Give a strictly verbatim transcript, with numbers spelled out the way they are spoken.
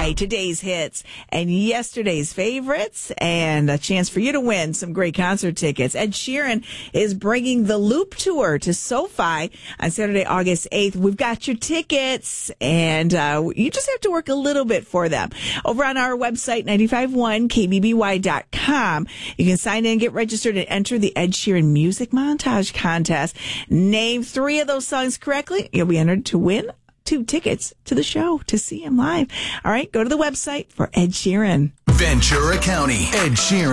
by today's hits and yesterday's favorites, and a chance for you to win some great concert tickets. Ed Sheeran is bringing the Loop Tour to SoFi on Saturday, August eighth. We've got your tickets, and uh, you just have to work a little bit for them. Over on our website, nine five one K B B Y dot com, you can sign in, get registered, and enter the Ed Sheeran Music Montage Contest. Name three of those songs correctly, you'll be entered to win two tickets to the show to see him live. All right, go to the website for Ed Sheeran. Ventura County, Ed Sheeran.